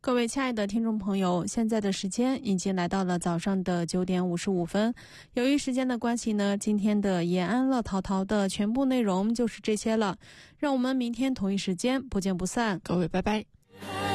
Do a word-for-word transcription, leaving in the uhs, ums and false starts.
各位亲爱的听众朋友，现在的时间已经来到了早上的九点五十五分。由于时间的关系呢，今天的延安乐淘淘的全部内容就是这些了。让我们明天同一时间不见不散。 各位拜拜。